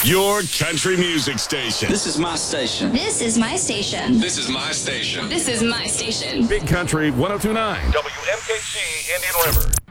Your country music station. This is my station. This is my station. This is my station. This is my station. Big Country 102.9. WMKG Indian River.